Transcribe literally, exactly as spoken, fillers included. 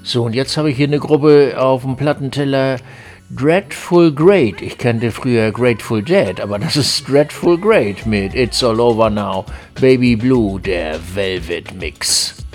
So, und jetzt habe ich hier eine Gruppe auf dem Plattenteller Dreadful Great. Ich kannte früher Grateful Dead, aber das ist Dreadful Great mit It's All Over Now, Baby Blue, der Velvet Mix.